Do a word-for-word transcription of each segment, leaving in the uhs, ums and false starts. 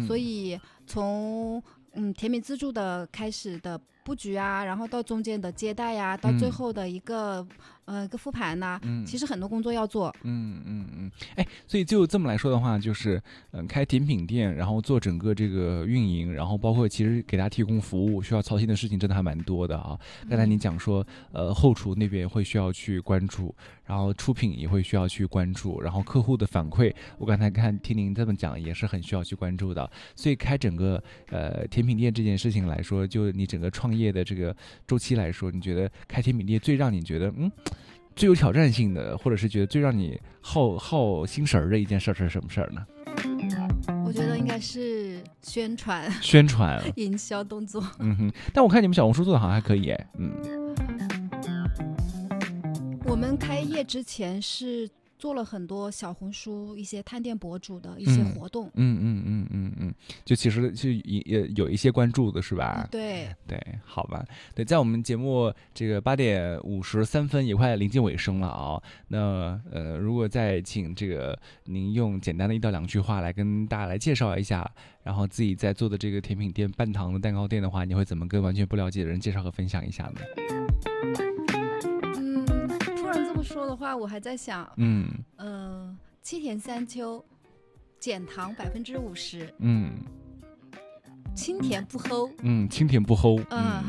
所以从嗯甜品自助的开始的布局啊，然后到中间的接待呀、啊，到最后的一个、嗯、呃一个复盘呐、啊嗯，其实很多工作要做。 嗯嗯嗯，哎，所以就这么来说的话，就是嗯、呃，开甜品店，然后做整个这个运营，然后包括其实给大家提供服务，需要操心的事情真的还蛮多的啊。刚才你讲说，呃，后厨那边会需要去关注，然后出品也会需要去关注，然后客户的反馈，我刚才看听您这么讲也是很需要去关注的。所以开整个呃甜品店这件事情来说，就你整个创业的这个周期来说，你觉得开甜品店最让你觉得嗯最有挑战性的，或者是觉得最让你耗耗心神儿的一件事是什么事儿呢？ 我觉得应该是宣传， 宣传、 营销动作。 嗯哼，但我看你们小红书做的好像还可以哎，嗯。 我们开业之前是做了很多小红书一些探店博主的一些活动， 嗯嗯嗯嗯嗯，就其实是也有一些关注的是吧？ 嗯、对对，好吧，对，在我们节目这个八点五十三分也快临近尾声了啊。那呃，如果再请这个您用简单的一到两句话来跟大家来介绍一下，然后自己在做的这个甜品店半糖的蛋糕店的话，你会怎么跟完全不了解的人介绍和分享一下呢？ 说的话我还在想， 嗯呃七甜三秋，减糖百分之五十， 嗯， 清甜不齁， 嗯，清甜不齁，嗯，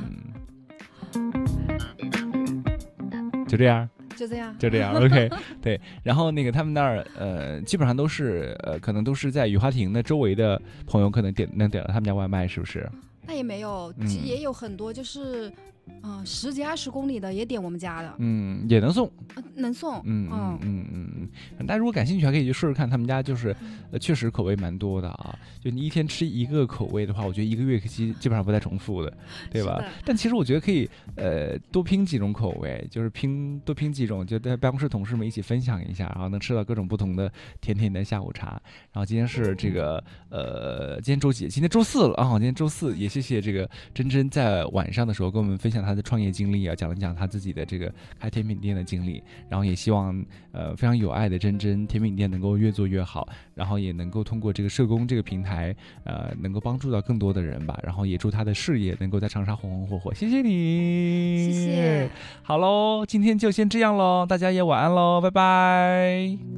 就这样。 就这样， 就这样 ，OK， 对。然后那个他们那儿，呃，基本上都是，呃，可能都是在雨花亭的周围的朋友，可能点能点到他们家外卖，是不是？ 那也没有，其实也有很多就是，嗯、呃，十几二十公里的也点我们家的， 嗯，也能送， 呃、能送， 嗯嗯嗯嗯嗯。大家如果感兴趣，还可以去试试看他们家，就是，呃，确实口味蛮多的啊。就你一天吃一个口味的话，我觉得一个月基基本上不带重复的，对吧？但其实我觉得可以，呃，多拼几种口味，就是拼多拼几种，就在办公室同事们一起分享一下，然后能吃到各种不同的甜甜的下午茶。然后今天是这个，呃，今天周几？今天周四了啊！今天周四，也谢谢这个珍珍在晚上的时候跟我们分享她的创业经历啊，讲了讲她自己的这个开甜品店的经历。然后也希望，呃，非常有爱的珍珍甜品店能够越做越好，然后也能够通过这个社工这个平台，呃，能够帮助到更多的人吧。然后也祝她的事业能够在长沙红红火火。谢谢你， 谢谢。 好喽，今天就先这样喽，大家也晚安喽，拜拜。